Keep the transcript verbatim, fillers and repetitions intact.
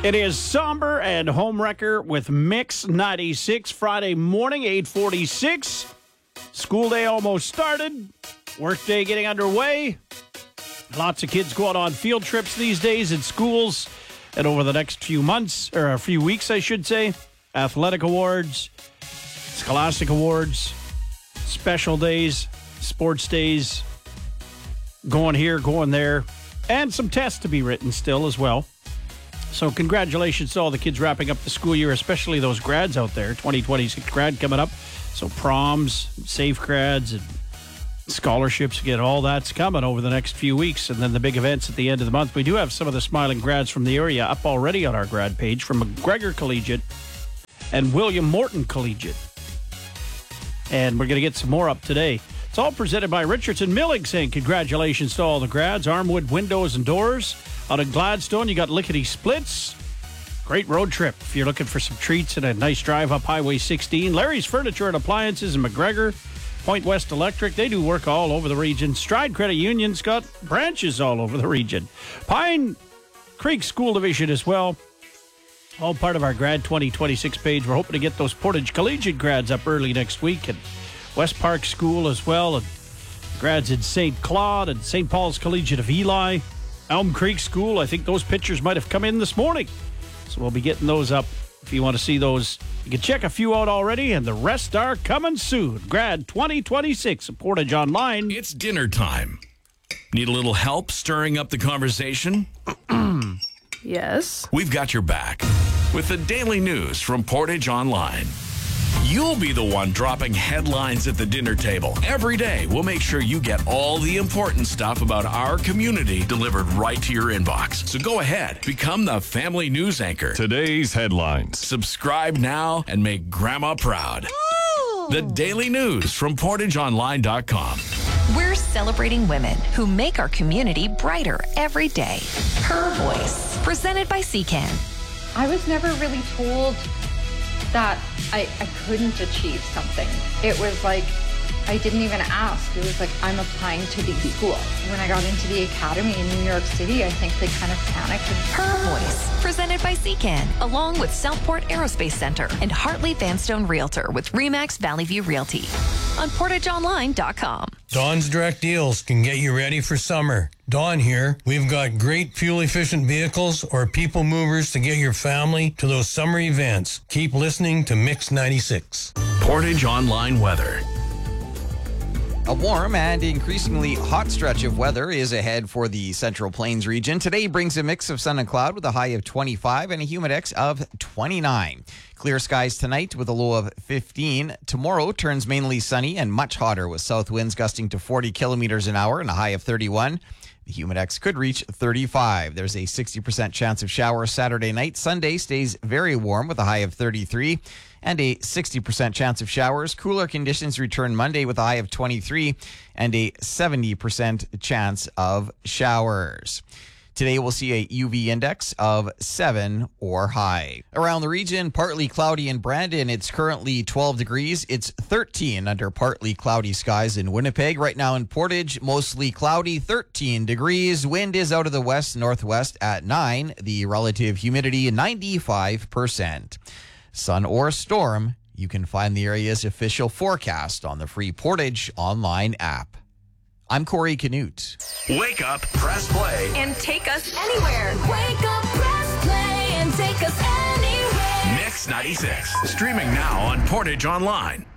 It is Somber and Homewrecker with Mix ninety-six. Friday morning, eight forty-six. School day almost started. Workday getting underway. Lots of kids going on field trips these days in schools. And over the next few months, or a few weeks, I should say, athletic awards, scholastic awards, special days, sports days, going here, going there, and some tests to be written still as well. So congratulations to all the kids wrapping up the school year, especially those grads out there, twenty twenty-six grad coming up. So proms, safe grads, and scholarships, get all that's coming over the next few weeks. And then the big events at the end of the month. We do have some of the smiling grads from the area up already on our grad page, from McGregor Collegiate and William Morton Collegiate. And we're going to get some more up today. It's all presented by Richardson Milling, saying congratulations to all the grads. Armwood Windows and Doors. Out of Gladstone, you got Lickety Splits. Great road trip if you're looking for some treats and a nice drive up Highway sixteen. Larry's Furniture and Appliances in McGregor. Point West Electric, they do work all over the region. Stride Credit Union's got branches all over the region. Pine Creek School Division as well. All part of our Grad twenty twenty-six page. We're hoping to get those Portage Collegiate grads up early next week. And West Park School as well. And grads in Saint Claude and Saint Paul's Collegiate of Eli. Elm Creek School, I think those pictures might have come in this morning. So we'll be getting those up if you want to see those. You can check a few out already, and the rest are coming soon. Grad twenty twenty-six at Portage Online. It's dinner time. Need a little help stirring up the conversation? Yes. We've got your back with the daily news from Portage Online. You'll be the one dropping headlines at the dinner table. Every day, we'll make sure you get all the important stuff about our community delivered right to your inbox. So go ahead, become the family news anchor. Today's headlines. Subscribe now and make Grandma proud. Ooh. The daily news from portage online dot com. We're celebrating women who make our community brighter every day. Her Voice, presented by C C A N. I was never really told that I, I couldn't achieve something. It was like, I didn't even ask. It was like, I'm applying to these schools. When I got into the academy in New York City, I think they kind of panicked. Her Voice, presented by C C A N, along with Southport Aerospace Center and Hartley Vanstone Realtor with Remax Valley View Realty on portage online dot com. Dawn's Direct Deals can get you ready for summer. Dawn here. We've got great fuel-efficient vehicles or people movers to get your family to those summer events. Keep listening to Mix ninety-six. Portage Online weather. A warm and increasingly hot stretch of weather is ahead for the Central Plains region. Today brings a mix of sun and cloud with a high of twenty-five and a humidex of twenty-nine. Clear skies tonight with a low of fifteen. Tomorrow turns mainly sunny and much hotter with south winds gusting to forty kilometers an hour and a high of thirty-one. The humidex could reach thirty-five. There's a sixty percent chance of showers Saturday night. Sunday stays very warm with a high of thirty-three and a sixty percent chance of showers. Cooler conditions return Monday with a high of twenty-three and a seventy percent chance of showers. Today we'll see a U V index of seven or high. Around the region, partly cloudy in Brandon. It's currently twelve degrees. It's thirteen under partly cloudy skies in Winnipeg. Right now in Portage, mostly cloudy, thirteen degrees. Wind is out of the west-northwest at nine. The relative humidity, ninety-five percent. Sun or storm, you can find the area's official forecast on the free Portage Online app. I'm Corey Canute. Wake up, press play, And take us anywhere. Wake up, press play, and take us anywhere. Mix ninety-six. Streaming now on Portage Online.